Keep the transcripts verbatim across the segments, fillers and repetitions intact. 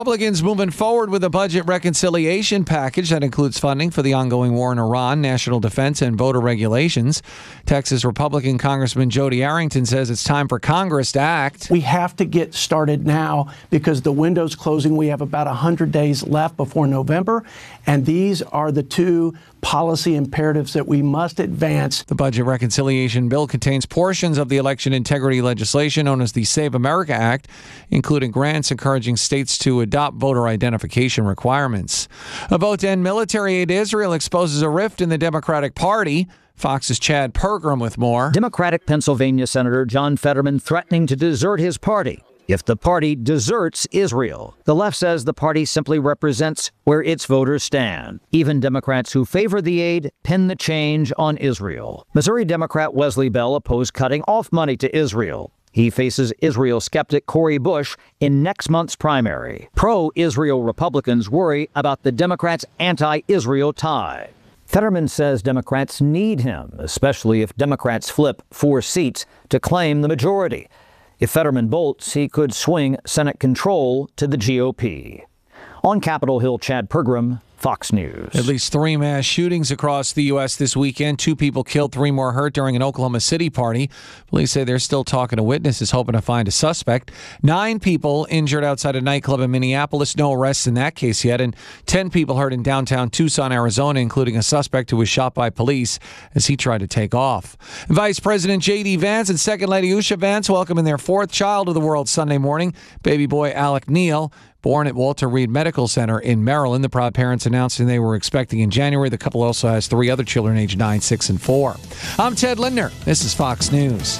Republicans moving forward with a budget reconciliation package that includes funding for the ongoing war in Iran, national defense, and voter regulations. Texas Republican Congressman Jody Arrington says it's time for Congress to act. We have to get started now because the window's closing. We have about one hundred days left before November, and these are the two policy imperatives that we must advance. The budget reconciliation bill contains portions of the election integrity legislation known as the Save America Act, including grants encouraging states to adopt voter identification requirements. A vote to end military aid to Israel exposes a rift in the Democratic Party. Fox's Chad Pergram with more. Democratic Pennsylvania Senator John Fetterman threatening to desert his party if the party deserts Israel. The left says the party simply represents where its voters stand. Even Democrats who favor the aid pin the change on Israel. Missouri Democrat Wesley Bell opposed cutting off money to Israel. He faces Israel skeptic Cori Bush in next month's primary. Pro-Israel Republicans worry about the Democrats' anti-Israel tie. Fetterman says Democrats need him, especially if Democrats flip four seats to claim the majority. If Fetterman bolts, he could swing Senate control to the G O P. On Capitol Hill, Chad Pergram, Fox News. At least three mass shootings across the U S this weekend. Two people killed, three more hurt during an Oklahoma City party. Police say they're still talking to witnesses, hoping to find a suspect. Nine people injured outside a nightclub in Minneapolis. No arrests in that case yet. And ten people hurt in downtown Tucson, Arizona, including a suspect who was shot by police as he tried to take off. Vice President J D. Vance and Second Lady Usha Vance welcoming their fourth child to the world Sunday morning, baby boy Alec Neal. Born at Walter Reed Medical Center in Maryland, the proud parents announcing they were expecting in January. The couple also has three other children aged nine, six, and four. I'm Ted Lindner. This is Fox News.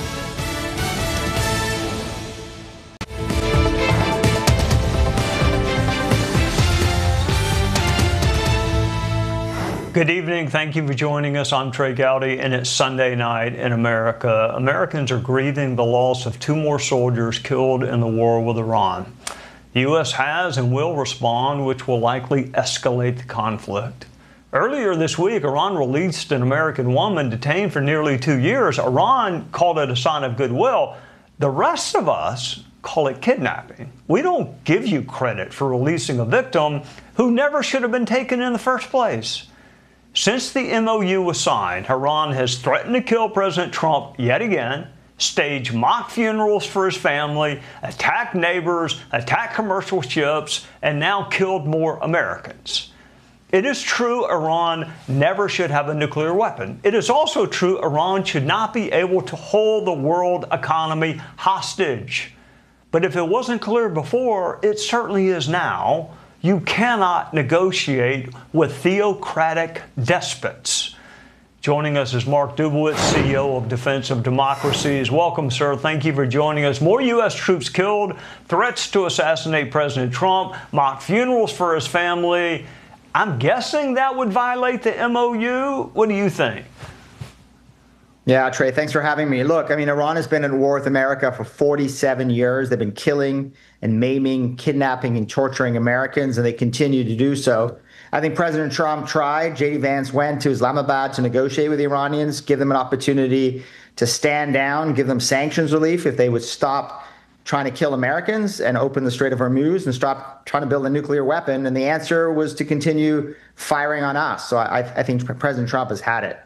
Good evening. Thank you for joining us. I'm Trey Gowdy, and it's Sunday night in America. Americans are grieving the loss of two more soldiers killed in the war with Iran. The U S has and will respond, which will likely escalate the conflict. Earlier this week, Iran released an American woman detained for nearly two years. Iran called it a sign of goodwill. The rest of us call it kidnapping. We don't give you credit for releasing a victim who never should have been taken in the first place. Since the M O U was signed, Iran has threatened to kill President Trump yet again, stage mock funerals for his family, attack neighbors, attack commercial ships, and now killed more Americans. It is true Iran never should have a nuclear weapon. It is also true Iran should not be able to hold the world economy hostage. But if it wasn't clear before, it certainly is now. You cannot negotiate with theocratic despots. Joining us is Mark Dubowitz, C E O of Defense of Democracies. Welcome, sir. Thank you for joining us. More U S troops killed, threats to assassinate President Trump, mock funerals for his family. I'm guessing that would violate the M O U. What do you think? Yeah, Trey, thanks for having me. Look, I mean, Iran has been at war with America for forty-seven years. They've been killing and maiming, kidnapping and torturing Americans, and they continue to do so. I think President Trump tried. J D. Vance went to Islamabad to negotiate with the Iranians, give them an opportunity to stand down, give them sanctions relief if they would stop trying to kill Americans and open the Strait of Hormuz and stop trying to build a nuclear weapon. And the answer was to continue firing on us. So I, I think President Trump has had it.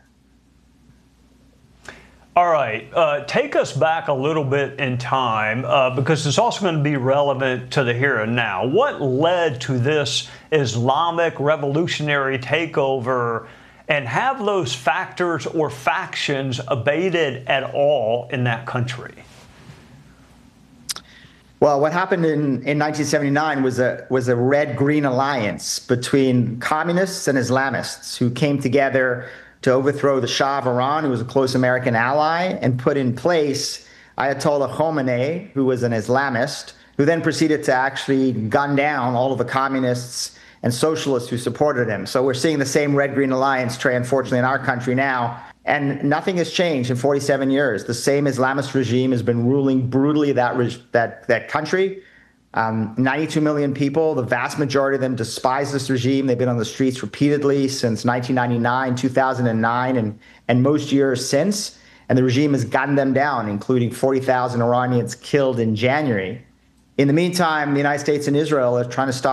All right, uh, take us back a little bit in time uh, because it's also going to be relevant to the here and now. What led to this Islamic revolutionary takeover, and have those factors or factions abated at all in that country? Well, what happened in, in nineteen seventy-nine was a was a red-green alliance between communists and Islamists who came together to overthrow the Shah of Iran, who was a close American ally, and put in place Ayatollah Khomeini, who was an Islamist, who then proceeded to actually gun down all of the communists and socialists who supported him. So we're seeing the same red-green alliance, Trey, unfortunately, in our country now. And nothing has changed in forty-seven years. The same Islamist regime has been ruling brutally that that that country. Um, ninety-two million people, the vast majority of them despise this regime. They've been on the streets repeatedly since nineteen ninety-nine, two thousand nine, and, and most years since. And the regime has gunned them down, including forty thousand Iranians killed in January. In the meantime, the United States and Israel are trying to stop